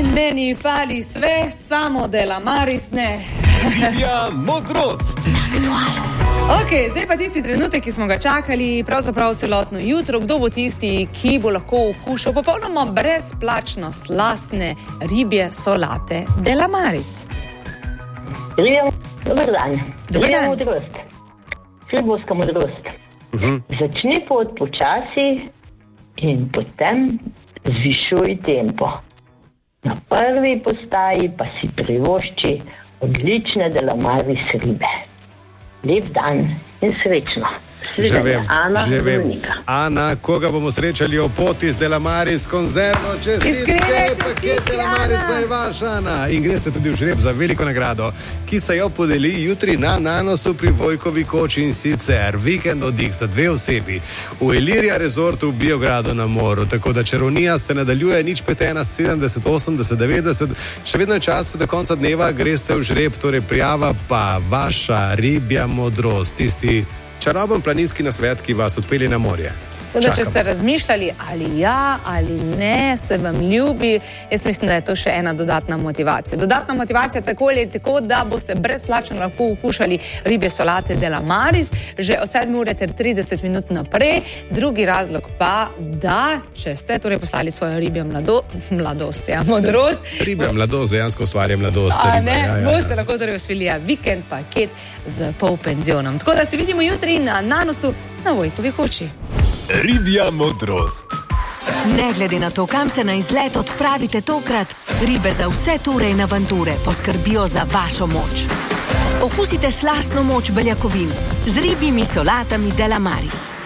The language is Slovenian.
Meni fali sve, samo della Maris ne. Ribja modrost. Ok, zdaj pa tisti trenutek, ki smo ga čakali pravzaprav celotno jutro. Kdo bo tisti, ki bo lahko okušal popolnoma brezplačno slastne ribje solate della Maris? Dobar dan. Dobar dan. Modrost. Filbovska modrost. Začni pot počasi in potem zvišuj tempo. Na prvi postaji pa si privošči odlične della Maris ribe. Lep dan in srečno. Že vem, Ana, že vem. Dominika. Ana, koga bomo srečali o poti z della Maris konzervo, Iskrene paket čestitke, della Maris Ana. za vaš, Ana. In greste tudi v žreb za veliko nagrado, ki se jo podeli jutri na Nanosu pri Vojkovi koči, in sicer vikend oddih za 2 osebi v Ilirija Resortu v Biogradu na Moru. Tako da čarovnija se nadaljuje, nič petena 70, 80, 90. Še vedno je čas, do konca dneva greste v žreb, torej prijava pa vaša ribja modrost, tisti čaroben planinski nasvet, ki vas odpelje na morje. Tako, če ste razmišljali, ali ja, ali ne, se vam ljubi, jaz mislim, da je to še ena dodatna motivacija. Dodatna motivacija tako ali tako, da boste brezplačno lahko okušali ribje solate della Maris že od 7:30 minut naprej. Drugi razlog pa, da če ste torej poslali svojo ribjo modrost. Ribja mladost dejansko ustvarja mladost. A ne, boste lahko torej osvojili vikend paket z polpenzionom. Tako da se vidimo jutri na Nanosu na Vojkovi koči. Ribja modrost. Ne glede na to, kam se na izlet odpravite tokrat, ribe za vse ture in avanture poskrbijo za vašo moč. Okusite slastno moč beljakovin z ribjimi solatami della Maris.